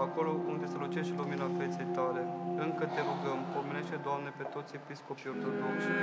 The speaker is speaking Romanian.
acolo unde strălucește lumina feței Tale. Încă Te rugăm, pomenește, Doamne, pe toți episcopii ortodoxi,